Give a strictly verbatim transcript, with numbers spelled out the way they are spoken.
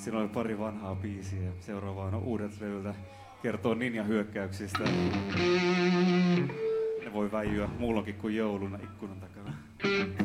Siinä oli pari vanhaa biisiä ja seuraavaan on uudet levyltä. Kertoo ninja-hyökkäyksistä. Ne voi väijyä muulloinkin kuin jouluna ikkunan takana.